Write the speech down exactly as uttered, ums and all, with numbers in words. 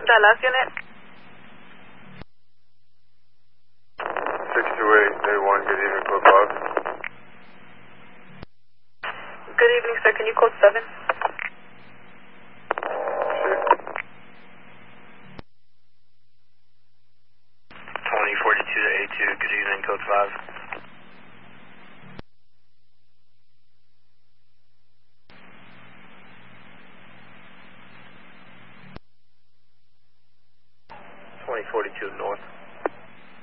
That last unit? six two eight, A one, good evening, code five. Good evening, sir. Can you code seven? twenty forty-two to A two, good evening, code five. twenty forty-two north.